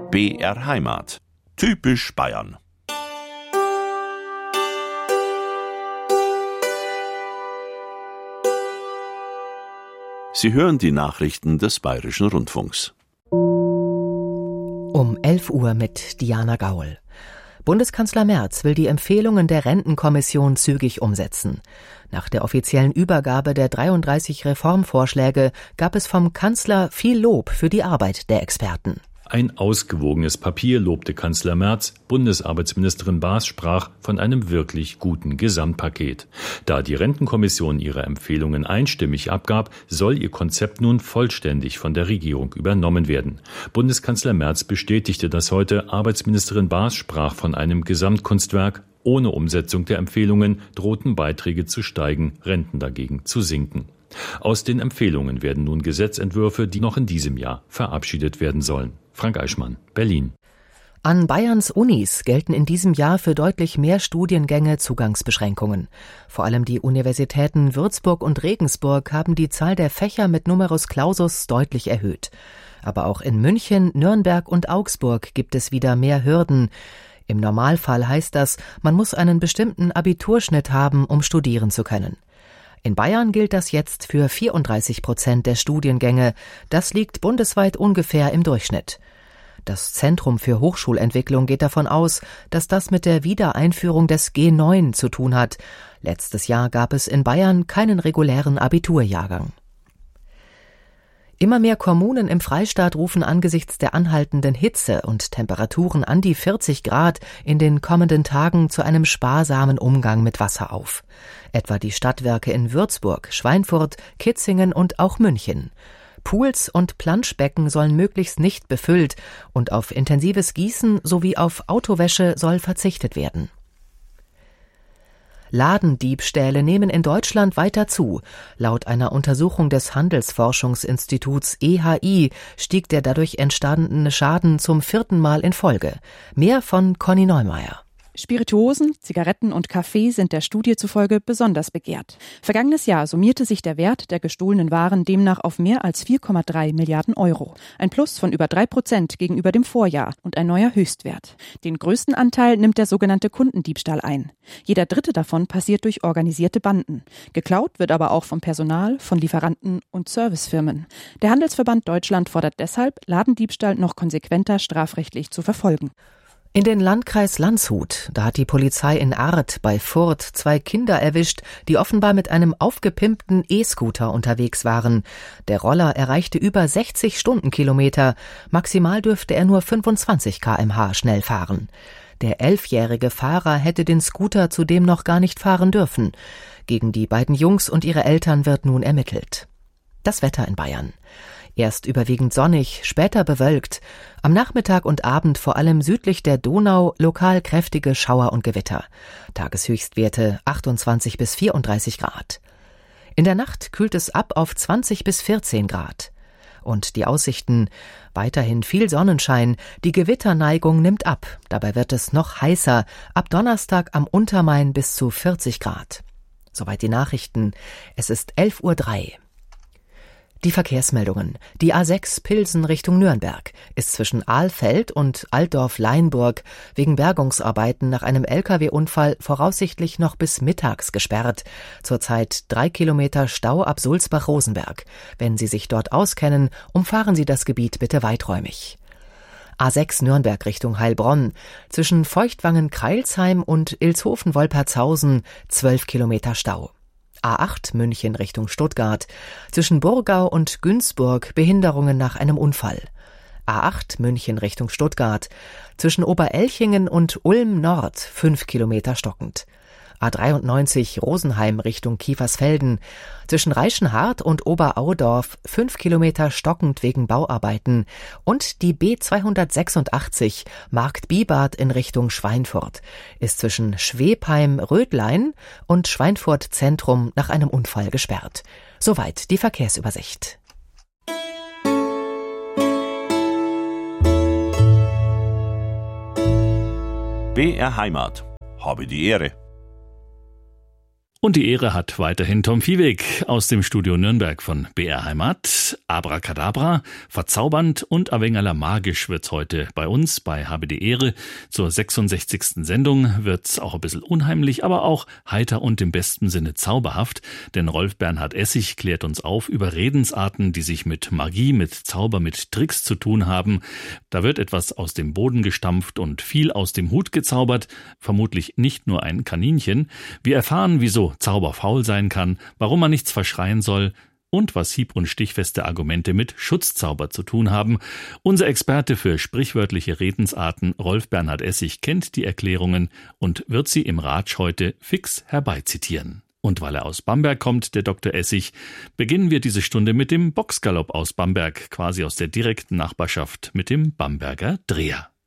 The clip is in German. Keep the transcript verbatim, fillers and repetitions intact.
B R Heimat. Typisch Bayern. Sie hören die Nachrichten des Bayerischen Rundfunks. Um elf Uhr mit Diana Gaul. Bundeskanzler Merz will die Empfehlungen der Rentenkommission zügig umsetzen. Nach der offiziellen Übergabe der dreiunddreißig Reformvorschläge gab es vom Kanzler viel Lob für die Arbeit der Experten. Ein ausgewogenes Papier lobte Kanzler Merz. Bundesarbeitsministerin Baas sprach von einem wirklich guten Gesamtpaket. Da die Rentenkommission ihre Empfehlungen einstimmig abgab, soll ihr Konzept nun vollständig von der Regierung übernommen werden. Bundeskanzler Merz bestätigte das heute. Arbeitsministerin Baas sprach von einem Gesamtkunstwerk. Ohne Umsetzung der Empfehlungen drohten Beiträge zu steigen, Renten dagegen zu sinken. Aus den Empfehlungen werden nun Gesetzentwürfe, die noch in diesem Jahr verabschiedet werden sollen. Frank Eichmann, Berlin. An Bayerns Unis gelten in diesem Jahr für deutlich mehr Studiengänge Zugangsbeschränkungen. Vor allem die Universitäten Würzburg und Regensburg haben die Zahl der Fächer mit Numerus Clausus deutlich erhöht. Aber auch in München, Nürnberg und Augsburg gibt es wieder mehr Hürden. Im Normalfall heißt das, man muss einen bestimmten Abiturschnitt haben, um studieren zu können. In Bayern gilt das jetzt für vierunddreißig Prozent der Studiengänge. Das liegt bundesweit ungefähr im Durchschnitt. Das Zentrum für Hochschulentwicklung geht davon aus, dass das mit der Wiedereinführung des G neun zu tun hat. Letztes Jahr gab es in Bayern keinen regulären Abiturjahrgang. Immer mehr Kommunen im Freistaat rufen angesichts der anhaltenden Hitze und Temperaturen an die vierzig Grad in den kommenden Tagen zu einem sparsamen Umgang mit Wasser auf. Etwa die Stadtwerke in Würzburg, Schweinfurt, Kitzingen und auch München. Pools und Planschbecken sollen möglichst nicht befüllt und auf intensives Gießen sowie auf Autowäsche soll verzichtet werden. Ladendiebstähle nehmen in Deutschland weiter zu. Laut einer Untersuchung des Handelsforschungsinstituts E H I stieg der dadurch entstandene Schaden zum vierten Mal in Folge. Mehr von Conny Neumeier. Spirituosen, Zigaretten und Kaffee sind der Studie zufolge besonders begehrt. Vergangenes Jahr summierte sich der Wert der gestohlenen Waren demnach auf mehr als vier Komma drei Milliarden Euro. Ein Plus von über drei Prozent gegenüber dem Vorjahr und ein neuer Höchstwert. Den größten Anteil nimmt der sogenannte Kundendiebstahl ein. Jeder dritte davon passiert durch organisierte Banden. Geklaut wird aber auch vom Personal, von Lieferanten und Servicefirmen. Der Handelsverband Deutschland fordert deshalb, Ladendiebstahl noch konsequenter strafrechtlich zu verfolgen. In den Landkreis Landshut, da hat die Polizei in Arth bei Furth zwei Kinder erwischt, die offenbar mit einem aufgepimpten E-Scooter unterwegs waren. Der Roller erreichte über sechzig Stundenkilometer, maximal dürfte er nur fünfundzwanzig Kilometer pro Stunde schnell fahren. Der elfjährige Fahrer hätte den Scooter zudem noch gar nicht fahren dürfen. Gegen die beiden Jungs und ihre Eltern wird nun ermittelt. Das Wetter in Bayern. Erst überwiegend sonnig, später bewölkt. Am Nachmittag und Abend vor allem südlich der Donau lokal kräftige Schauer und Gewitter. Tageshöchstwerte achtundzwanzig bis vierunddreißig Grad. In der Nacht kühlt es ab auf zwanzig bis vierzehn Grad. Und die Aussichten: weiterhin viel Sonnenschein, die Gewitterneigung nimmt ab. Dabei wird es noch heißer, ab Donnerstag am Untermain bis zu vierzig Grad. Soweit die Nachrichten. Es ist elf Uhr drei. Die Verkehrsmeldungen. Die A sechs Pilsen Richtung Nürnberg ist zwischen Ahlfeld und Altdorf-Leinburg wegen Bergungsarbeiten nach einem L K W-Unfall voraussichtlich noch bis mittags gesperrt. Zurzeit drei Kilometer Stau ab Sulzbach-Rosenberg. Wenn Sie sich dort auskennen, umfahren Sie das Gebiet bitte weiträumig. A sechs Nürnberg Richtung Heilbronn zwischen Feuchtwangen-Kreilsheim und Ilshofen-Wolpertshausen zwölf Kilometer Stau. A acht München Richtung Stuttgart. Zwischen Burgau und Günzburg Behinderungen nach einem Unfall. A acht München Richtung Stuttgart. Zwischen Oberelchingen und Ulm Nord fünf Kilometer stockend. A dreiundneunzig Rosenheim Richtung Kiefersfelden. Zwischen Reichenhart und Oberaudorf fünf Kilometer stockend wegen Bauarbeiten. Und die B zweihundertsechsundachtzig Markt-Bibart in Richtung Schweinfurt ist zwischen Schwebheim-Rödlein und Schweinfurt Zentrum nach einem Unfall gesperrt. Soweit die Verkehrsübersicht. B R Heimat. Habe die Ehre. Und die Ehre hat weiterhin Tom Viehweg aus dem Studio Nürnberg von B R Heimat. Abracadabra, verzaubernd und ein wenig magisch wird's heute bei uns bei Habe die Ehre. Zur sechsundsechzigsten Sendung wird's auch ein bisschen unheimlich, aber auch heiter und im besten Sinne zauberhaft. Denn Rolf Bernhard Essig klärt uns auf über Redensarten, die sich mit Magie, mit Zauber, mit Tricks zu tun haben. Da wird etwas aus dem Boden gestampft und viel aus dem Hut gezaubert. Vermutlich nicht nur ein Kaninchen. Wir erfahren, wieso Zauber faul sein kann, warum man nichts verschreien soll und was hieb- und stichfeste Argumente mit Schutzzauber zu tun haben. Unser Experte für sprichwörtliche Redensarten, Rolf Bernhard Essig, kennt die Erklärungen und wird sie im Ratsch heute fix herbeizitieren. Und weil er aus Bamberg kommt, der Doktor Essig, beginnen wir diese Stunde mit dem Boxgalopp aus Bamberg, quasi aus der direkten Nachbarschaft mit dem Bamberger Dreher.